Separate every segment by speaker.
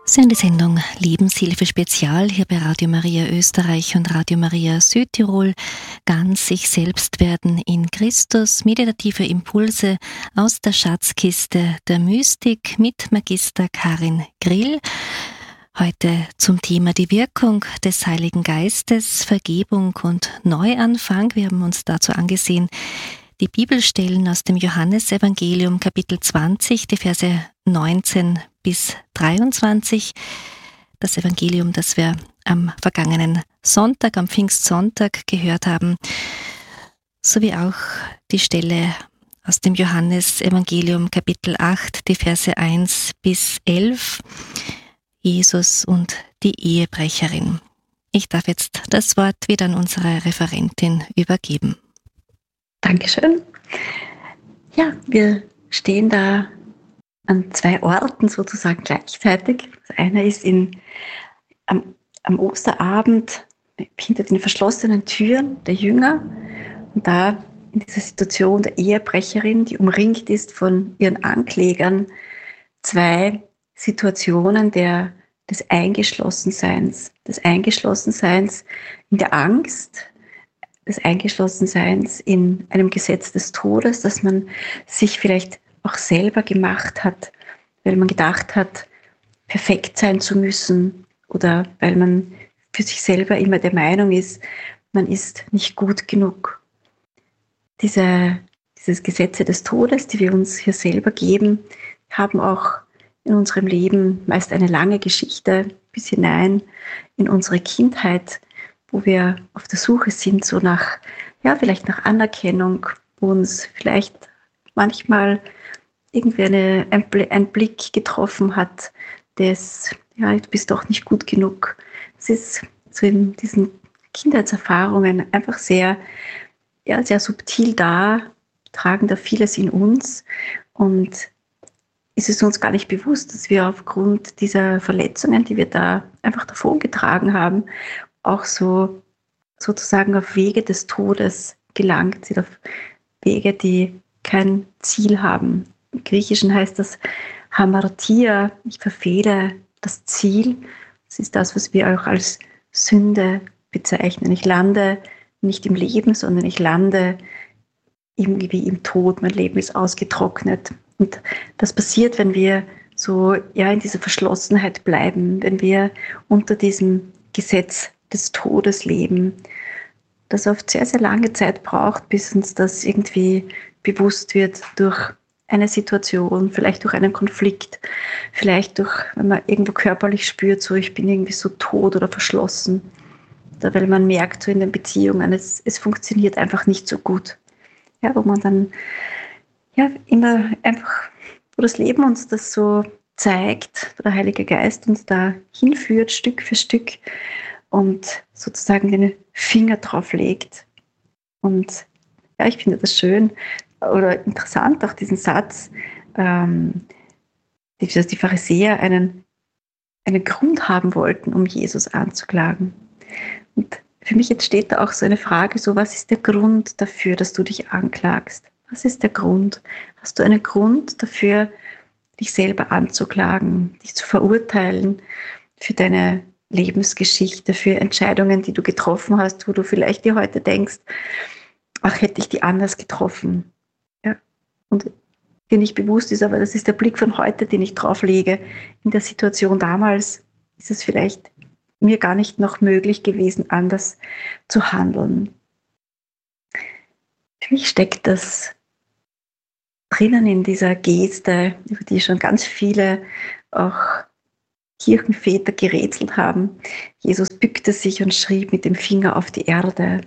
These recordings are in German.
Speaker 1: Sie hören die Sendung Lebenshilfe Spezial hier bei Radio Maria Österreich und Radio Maria Südtirol. Ganz sich selbst werden in Christus. Meditative Impulse aus der Schatzkiste der Mystik mit Magister Karin Grill. Heute zum Thema die Wirkung des Heiligen Geistes, Vergebung und Neuanfang. Wir haben uns dazu angesehen, die Bibelstellen aus dem Johannesevangelium Kapitel 20, die Verse 19 bis 23. Das Evangelium, das wir am vergangenen Sonntag, am Pfingstsonntag gehört haben, sowie auch die Stelle aus dem Johannesevangelium Kapitel 8, die Verse 1 bis 11, Jesus und die Ehebrecherin. Ich darf jetzt das Wort wieder an unsere Referentin übergeben.
Speaker 2: Dankeschön. Ja, wir stehen da an zwei Orten sozusagen gleichzeitig. Das eine ist am Osterabend hinter den verschlossenen Türen der Jünger und da in dieser Situation der Ehebrecherin, die umringt ist von ihren Anklägern, zwei Situationen des Eingeschlossenseins in der Angst, des Eingeschlossenseins in einem Gesetz des Todes, das man sich vielleicht auch selber gemacht hat, weil man gedacht hat, perfekt sein zu müssen oder weil man für sich selber immer der Meinung ist, man ist nicht gut genug. Dieses Gesetze des Todes, die wir uns hier selber geben, haben auch in unserem Leben meist eine lange Geschichte bis hinein in unsere Kindheit, wo wir auf der Suche sind, so vielleicht nach Anerkennung, wo uns vielleicht manchmal irgendwie ein Blick getroffen hat, du bist doch nicht gut genug. Es ist so in diesen Kindheitserfahrungen einfach sehr, sehr subtil da, tragen da vieles in uns und ist es uns gar nicht bewusst, dass wir aufgrund dieser Verletzungen, die wir da einfach davongetragen haben, auch so sozusagen auf Wege des Todes gelangt sind, auf Wege, die kein Ziel haben. Im Griechischen heißt das Hamartia, ich verfehle das Ziel. Das ist das, was wir auch als Sünde bezeichnen. Ich lande nicht im Leben, sondern ich lande irgendwie im Tod. Mein Leben ist ausgetrocknet. Und das passiert, wenn wir so in dieser Verschlossenheit bleiben, wenn wir unter diesem Gesetz des Todes leben, das oft sehr, sehr lange Zeit braucht, bis uns das irgendwie bewusst wird durch eine Situation, vielleicht durch einen Konflikt, vielleicht durch, wenn man irgendwo körperlich spürt, so ich bin irgendwie so tot oder verschlossen, oder weil man merkt so in den Beziehungen, es funktioniert einfach nicht so gut. Ja, wo man dann immer einfach, wo das Leben uns das so zeigt, wo der Heilige Geist uns da hinführt, Stück für Stück, und sozusagen den Finger drauf legt. Und ich finde das schön oder interessant, auch diesen Satz, dass die Pharisäer einen Grund haben wollten, um Jesus anzuklagen. Und für mich entsteht da auch so eine Frage, so was ist der Grund dafür, dass du dich anklagst? Was ist der Grund? Hast du einen Grund dafür, dich selber anzuklagen, dich zu verurteilen für deine Lebensgeschichte, für Entscheidungen, die du getroffen hast, wo du vielleicht dir heute denkst, ach, hätte ich die anders getroffen. Ja. Und dir nicht bewusst ist, aber das ist der Blick von heute, den ich drauf lege. In der Situation damals ist es vielleicht mir gar nicht noch möglich gewesen, anders zu handeln. Für mich steckt das drinnen in dieser Geste, über die schon ganz viele auch Kirchenväter gerätselt haben. Jesus bückte sich und schrieb mit dem Finger auf die Erde.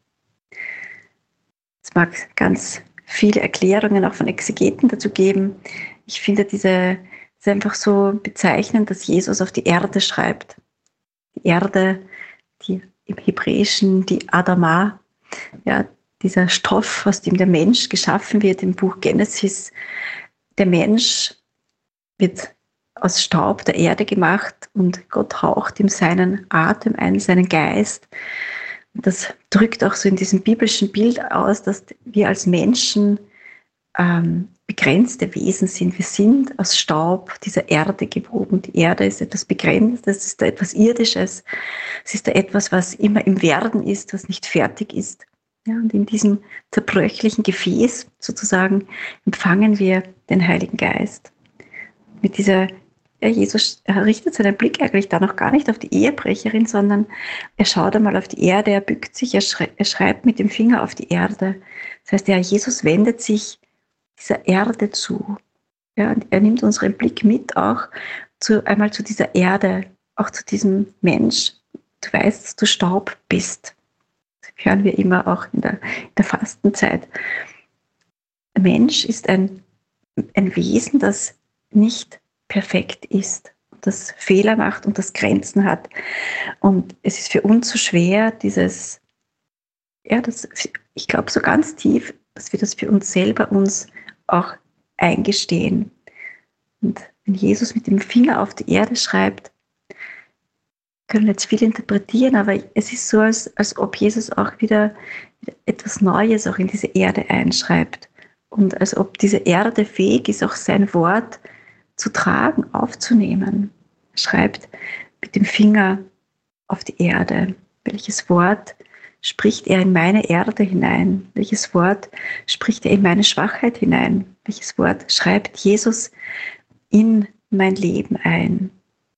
Speaker 2: Es mag ganz viele Erklärungen auch von Exegeten dazu geben. Ich finde es ist einfach so bezeichnend, dass Jesus auf die Erde schreibt. Die Erde, die im Hebräischen die Adama, dieser Stoff, aus dem der Mensch geschaffen wird im Buch Genesis. Der Mensch wird aus Staub der Erde gemacht und Gott haucht ihm seinen Atem ein, seinen Geist. Und das drückt auch so in diesem biblischen Bild aus, dass wir als Menschen begrenzte Wesen sind. Wir sind aus Staub dieser Erde gewoben. Die Erde ist etwas Begrenztes, es ist etwas Irdisches, es ist etwas, was immer im Werden ist, was nicht fertig ist. Ja, und in diesem zerbröchlichen Gefäß sozusagen empfangen wir den Heiligen Geist. Mit dieser, Jesus richtet seinen Blick eigentlich da noch gar nicht auf die Ehebrecherin, sondern er schaut einmal auf die Erde, er bückt sich, er schreibt mit dem Finger auf die Erde. Das heißt, Jesus wendet sich dieser Erde zu. Ja, und er nimmt unseren Blick mit auch einmal zu dieser Erde, auch zu diesem Mensch. Du weißt, dass du Staub bist. Das hören wir immer auch in der Fastenzeit. Der Mensch ist ein Wesen, das nicht perfekt ist, das Fehler macht und das Grenzen hat. Und es ist für uns so schwer, ich glaube so ganz tief, dass wir das für uns selber uns auch eingestehen. Und wenn Jesus mit dem Finger auf die Erde schreibt, können jetzt viel interpretieren, aber es ist so, als ob Jesus auch wieder etwas Neues auch in diese Erde einschreibt. Und als ob diese Erde fähig ist, auch sein Wort zu tragen, aufzunehmen. Er schreibt mit dem Finger auf die Erde. Welches Wort spricht er in meine Erde hinein? Welches Wort spricht er in meine Schwachheit hinein? Welches Wort schreibt Jesus in mein Leben ein?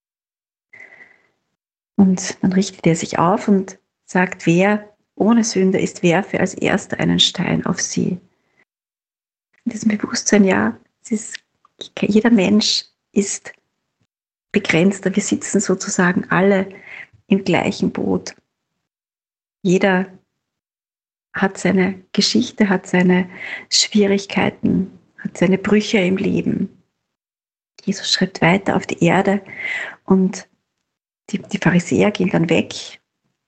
Speaker 2: Und dann richtet er sich auf und sagt, wer ohne Sünde ist, werfe als Erster einen Stein auf sie. In diesem Bewusstsein, ja, jeder Mensch ist begrenzter. Wir sitzen sozusagen alle im gleichen Boot. Jeder hat seine Geschichte, hat seine Schwierigkeiten, hat seine Brüche im Leben. Jesus schritt weiter auf die Erde und die Pharisäer gehen dann weg.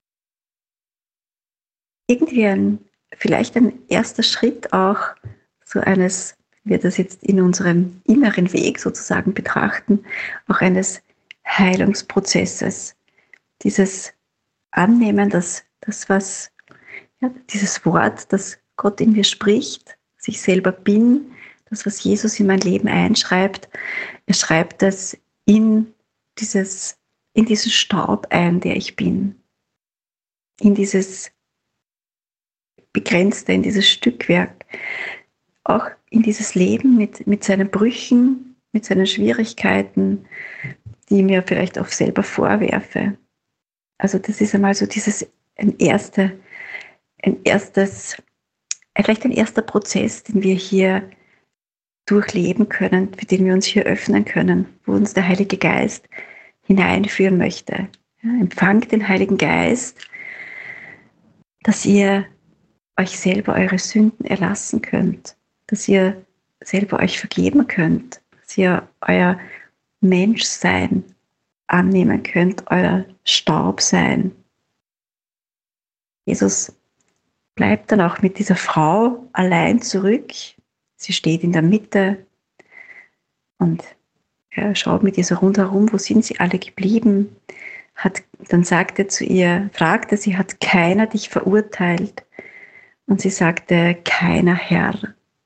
Speaker 2: Irgendwie vielleicht ein erster Schritt auch so eines, wir das jetzt in unserem inneren Weg sozusagen betrachten, auch eines Heilungsprozesses. Dieses Annehmen, dass dieses Wort, das Gott in mir spricht, dass ich selber bin, das, was Jesus in mein Leben einschreibt, er schreibt das in diesen Staub ein, der ich bin. In dieses Begrenzte, in dieses Stückwerk. Auch in dieses Leben mit seinen Brüchen, mit seinen Schwierigkeiten, die ich mir vielleicht auch selber vorwerfe. Also das ist einmal so vielleicht ein erster Prozess, den wir hier durchleben können, für den wir uns hier öffnen können, wo uns der Heilige Geist hineinführen möchte. Ja, empfangt den Heiligen Geist, dass ihr euch selber eure Sünden erlassen könnt, dass ihr selber euch vergeben könnt, dass ihr euer Menschsein annehmen könnt, euer Staubsein. Jesus bleibt dann auch mit dieser Frau allein zurück. Sie steht in der Mitte und er schaut mit ihr so rundherum, wo sind sie alle geblieben? Dann sagte zu ihr, fragte sie, hat keiner dich verurteilt? Und sie sagte, keiner, Herr.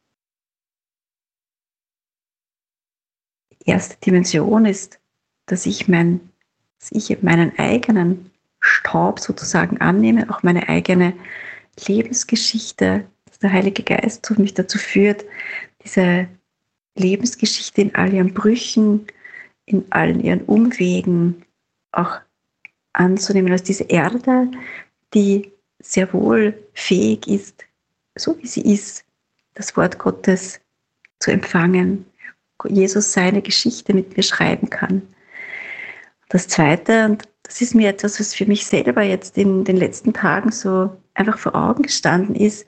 Speaker 2: Die erste Dimension ist, dass ich meinen eigenen Staub sozusagen annehme, auch meine eigene Lebensgeschichte, dass der Heilige Geist mich dazu führt, diese Lebensgeschichte in all ihren Brüchen, in allen ihren Umwegen auch anzunehmen als diese Erde, die sehr wohl fähig ist, so wie sie ist, das Wort Gottes zu empfangen. Jesus seine Geschichte mit mir schreiben kann. Das Zweite, und das ist mir etwas, was für mich selber jetzt in den letzten Tagen so einfach vor Augen gestanden ist,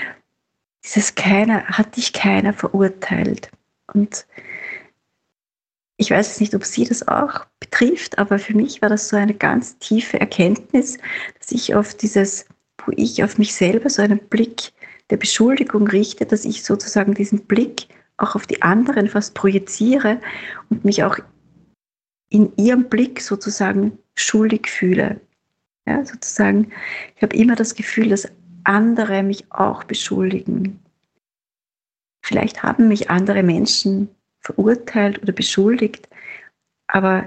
Speaker 2: hat dich keiner verurteilt. Und ich weiß jetzt nicht, ob sie das auch betrifft, aber für mich war das so eine ganz tiefe Erkenntnis, dass wo ich auf mich selber so einen Blick der Beschuldigung richte, dass ich sozusagen diesen Blick auch auf die anderen fast projiziere und mich auch in ihrem Blick sozusagen schuldig fühle. Ja, sozusagen, ich habe immer das Gefühl, dass andere mich auch beschuldigen. Vielleicht haben mich andere Menschen verurteilt oder beschuldigt, aber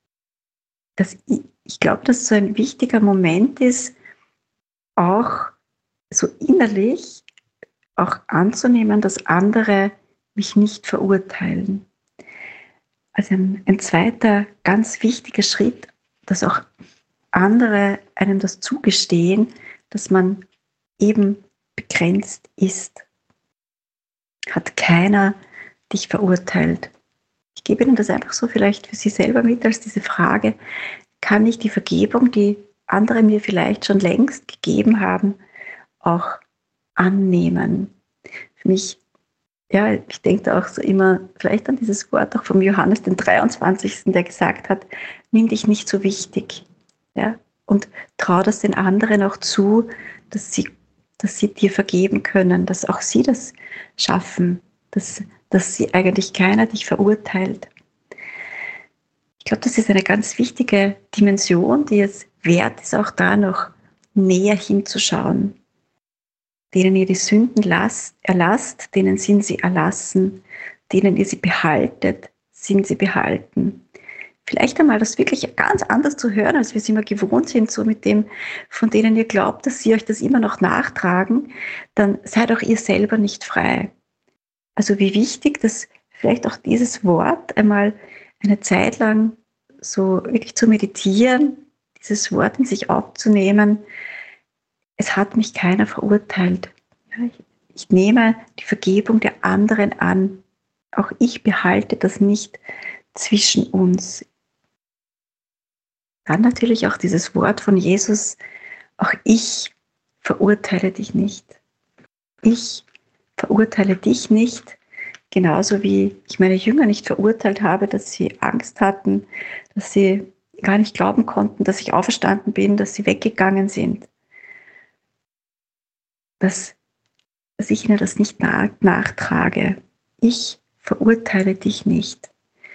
Speaker 2: ich glaube, dass so ein wichtiger Moment ist, auch so innerlich auch anzunehmen, dass andere mich nicht verurteilen. Also ein zweiter ganz wichtiger Schritt, dass auch andere einem das zugestehen, dass man eben begrenzt ist. Hat keiner dich verurteilt. Ich gebe Ihnen das einfach so vielleicht für Sie selber mit als diese Frage, kann ich die Vergebung, die andere mir vielleicht schon längst gegeben haben, auch annehmen? Für mich, ja, ich denke da auch so immer vielleicht an dieses Wort auch vom Johannes den 23., der gesagt hat, nimm dich nicht so wichtig, ja, und trau das den anderen auch zu, dass sie dir vergeben können, dass auch sie das schaffen, dass sie eigentlich keiner dich verurteilt. Ich glaube, das ist eine ganz wichtige Dimension, die es wert ist, auch da noch näher hinzuschauen. Denen ihr die Sünden erlasst, denen sind sie erlassen, denen ihr sie behaltet, sind sie behalten. Vielleicht einmal das wirklich ganz anders zu hören, als wir es immer gewohnt sind, so mit dem, von denen ihr glaubt, dass sie euch das immer noch nachtragen, dann seid auch ihr selber nicht frei. Also wie wichtig, dass vielleicht auch dieses Wort einmal eine Zeit lang so wirklich zu meditieren, dieses Wort in sich aufzunehmen. Es hat mich keiner verurteilt. Ich nehme die Vergebung der anderen an. Auch ich behalte das nicht zwischen uns. Dann natürlich auch dieses Wort von Jesus, auch ich verurteile dich nicht. Ich verurteile dich nicht, genauso wie ich meine Jünger nicht verurteilt habe, dass sie Angst hatten, dass sie gar nicht glauben konnten, dass ich auferstanden bin, dass sie weggegangen sind. Dass ich ihnen das nicht nachtrage. Ich verurteile dich nicht.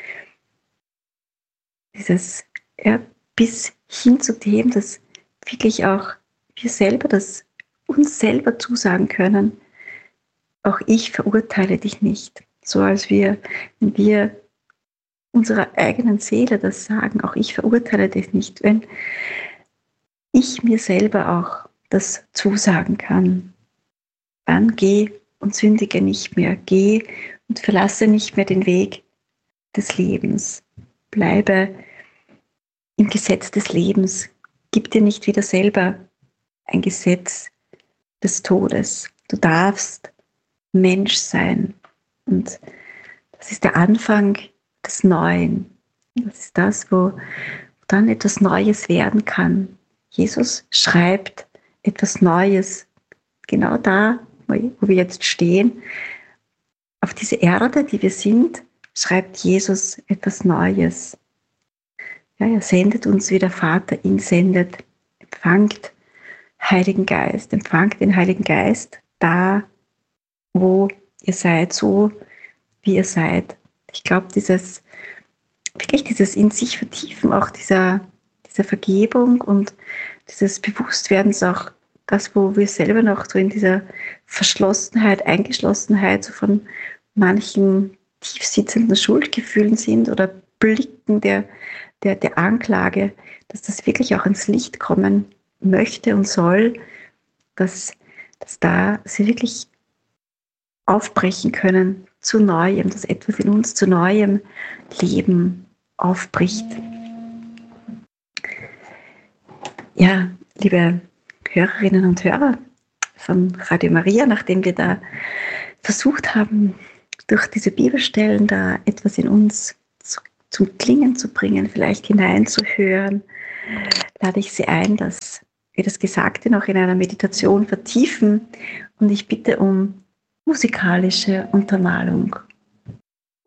Speaker 2: Dieses, ja, bis hin zu dem, dass wirklich auch wir selber das uns selber zusagen können, auch ich verurteile dich nicht. So als wenn wir unserer eigenen Seele das sagen, auch ich verurteile dich nicht, wenn ich mir selber auch das zusagen kann, dann geh und sündige nicht mehr, geh und verlasse nicht mehr den Weg des Lebens, bleibe im Gesetz des Lebens, gib dir nicht wieder selber ein Gesetz des Todes. Du darfst Mensch sein und das ist der Anfang des Neuen. Das ist das, wo dann etwas Neues werden kann. Jesus schreibt etwas Neues, genau da, wo wir jetzt stehen. Auf diese Erde, die wir sind, schreibt Jesus etwas Neues. Ja, er sendet uns, wie der Vater ihn sendet. Empfangt Heiligen Geist, empfangt den Heiligen Geist da, wo ihr seid, so wie ihr seid. Ich glaube, dieses in sich vertiefen, auch dieser Vergebung und dieses Bewusstwerdens auch das, wo wir selber noch so in dieser Verschlossenheit, Eingeschlossenheit so von manchen tiefsitzenden Schuldgefühlen sind oder Blicken der Anklage, dass das wirklich auch ins Licht kommen möchte und soll, dass da sie wirklich aufbrechen können zu Neuem, dass etwas in uns zu neuem Leben aufbricht. Ja, liebe Hörerinnen und Hörer von Radio Maria, nachdem wir da versucht haben, durch diese Bibelstellen da etwas in uns zum Klingen zu bringen, vielleicht hineinzuhören, lade ich Sie ein, dass wir das Gesagte noch in einer Meditation vertiefen und ich bitte um musikalische Untermalung.